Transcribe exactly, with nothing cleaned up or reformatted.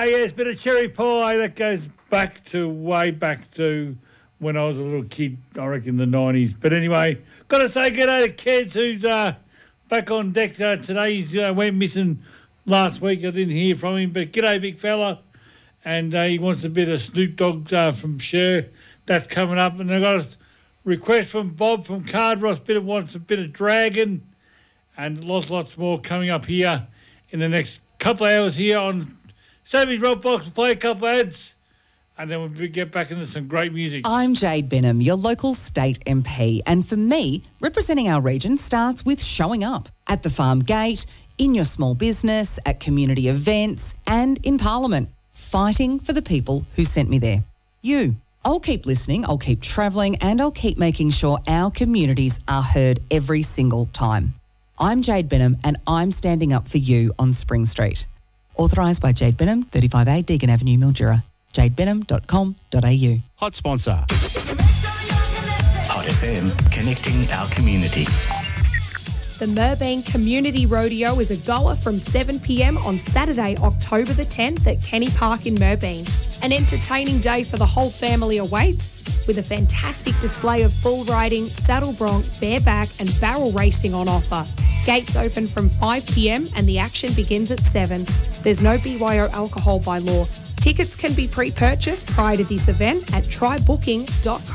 Ah, yes, bit of cherry pie. That goes back to, way back to when I was a little kid, I reckon the nineties. But anyway, got to say good day to Kez, who's uh, back on deck uh, today. He uh, went missing last week. I didn't hear from him, but g'day, big fella. And uh, he wants a bit of Snoop Dogg uh, from Cher. That's coming up. And I got a request from Bob from Cardross, bit of, wants a bit of Dragon. And lots, lots more coming up here in the next couple of hours here on Savage Rock Box. We'll play a couple of ads and then we'll get back into some great music. I'm Jade Benham, your local state M P. And for me, representing our region starts with showing up at the farm gate, in your small business, at community events and in Parliament, fighting for the people who sent me there. You. I'll keep listening, I'll keep travelling and I'll keep making sure our communities are heard every single time. I'm Jade Benham and I'm standing up for you on Spring Street. Authorised by Jade Benham, thirty-five A Deagon Avenue, Mildura. jade benham dot com dot a u. Hot sponsor. Hot F M, connecting our community. The Merbeen Community Rodeo is a goer from seven p m on Saturday, October the tenth at Kenny Park in Merbeen. An entertaining day for the whole family awaits, with a fantastic display of bull riding, saddle bronc, bareback and barrel racing on offer. Gates open from five p m and the action begins at seven. There's no B Y O alcohol by law. Tickets can be pre-purchased prior to this event at try booking dot com.